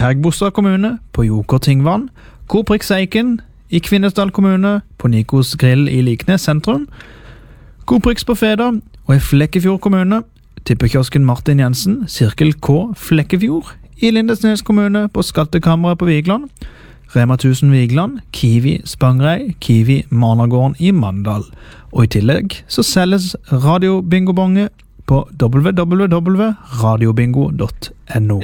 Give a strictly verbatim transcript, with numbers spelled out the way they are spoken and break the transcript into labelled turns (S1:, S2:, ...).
S1: Hergbostad kommune på Joker Tingvann, Koprix Eiken i Kvinesdal kommune på Nikos Grill i Liknes sentrum, Koprix på Feda og i Flekkefjord kommune, tippekiosken Martin Jensen, Sirkel K Flekkefjord i Lindesnes kommune på Skattekammeret på Vigland, Rema tusen Vigland, Kiwi Spangrei, Kiwi Managården i Mandal. Og i tillegg så selges Radio Bingo Bonge på w w w punktum radiobingo punktum no.